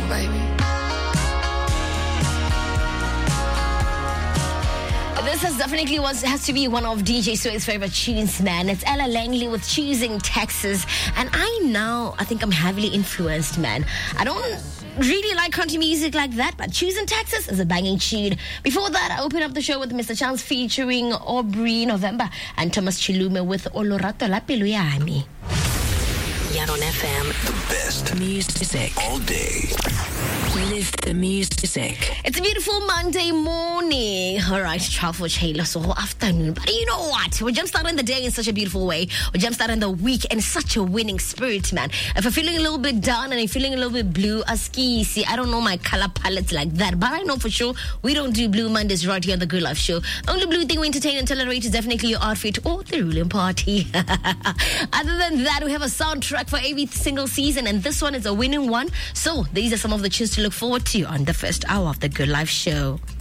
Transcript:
baby. This has to be one of DJ Sway's favorite tunes, man. It's Ella Langley with Choosing Texas. And I think I'm heavily influenced, man. I don't really like country music like that, but Choosing Texas is a banging tune. Before that, I opened up the show with Mr. Chance featuring Aubrey November and Thomas Chilume with Olorato la Pelo ya mi. Yaron FM. The best music all day. Live the music. It's a beautiful Monday morning. All right, 12 for Chayla, so afternoon. But you know what? We're jumpstarting the day in such a beautiful way. We're jumpstarting the week in such a winning spirit, man. If you're feeling a little bit down and you're feeling a little bit blue, aski, see, I don't know my color palettes like that, but I know for sure we don't do Blue Mondays right here on the Good Life Show. The only blue thing we entertain and tolerate is definitely your outfit or the ruling party. Other than that, we have a soundtrack for every single season, and this one is a winning one. So these are some of the tunes to look forward to on the first hour of the Good Life Show.